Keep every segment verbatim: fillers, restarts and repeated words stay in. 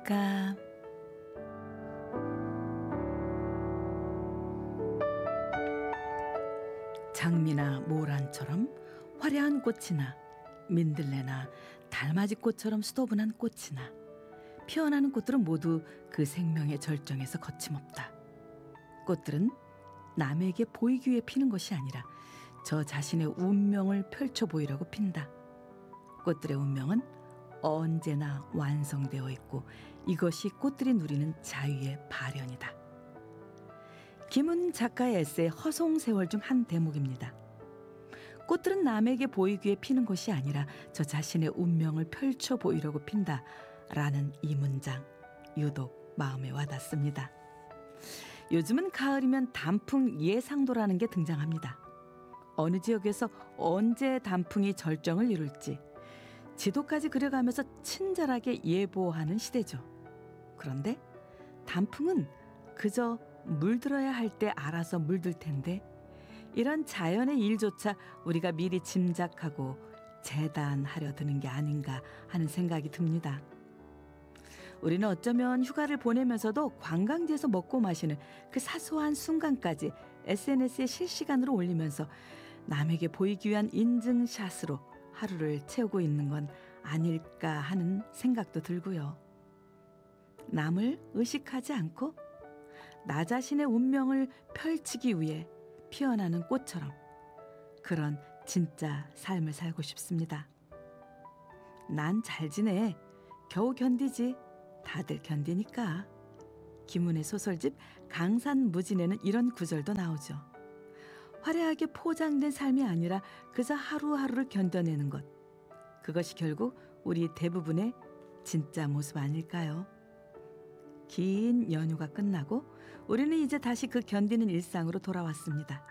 아닐까. 장미나 모란처럼 화려한 꽃이나 민들레나 달맞이꽃처럼 수도분한 꽃이나 피어나는 꽃들은 모두 그 생명의 절정에서 거침없다. 꽃들은 남에게 보이기 위해 피는 것이 아니라 저 자신의 운명을 펼쳐 보이려고 핀다. 꽃들의 운명은 언제나 완성되어 있고 이것이 꽃들이 누리는 자유의 발현이다. 김은 작가의 에세이 허송세월 중 한 대목입니다. 꽃들은 남에게 보이기 위해 피는 것이 아니라 저 자신의 운명을 펼쳐 보이려고 핀다 라는 이 문장 유독 마음에 와닿습니다. 요즘은 가을이면 단풍 예상도라는 게 등장합니다. 어느 지역에서 언제 단풍이 절정을 이룰지 지도까지 그려가면서 친절하게 예보하는 시대죠. 그런데 단풍은 그저 물들어야 할 때 알아서 물들 텐데 이런 자연의 일조차 우리가 미리 짐작하고 재단하려 드는 게 아닌가 하는 생각이 듭니다. 우리는 어쩌면 휴가를 보내면서도 관광지에서 먹고 마시는 그 사소한 순간까지 에스엔에스에 실시간으로 올리면서 남에게 보이기 위한 인증샷으로 하루를 채우고 있는 건 아닐까 하는 생각도 들고요. 남을 의식하지 않고 나 자신의 운명을 펼치기 위해 피어나는 꽃처럼 그런 진짜 삶을 살고 싶습니다. 난 잘 지내. 겨우 견디지. 다들 견디니까. 김은의 소설집 강산무진에는 이런 구절도 나오죠. 화려하게 포장된 삶이 아니라 그저 하루하루를 견뎌내는 것. 그것이 결국 우리 대부분의 진짜 모습 아닐까요? 긴 연휴가 끝나고 우리는 이제 다시 그 견디는 일상으로 돌아왔습니다.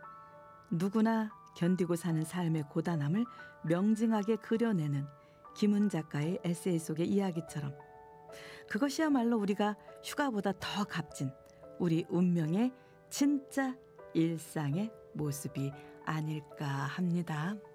누구나 견디고 사는 삶의 고단함을 명징하게 그려내는 김은 작가의 에세이 속의 이야기처럼 그것이야말로 우리가 휴가보다 더 값진 우리 운명의 진짜 일상의 모습이 아닐까 합니다.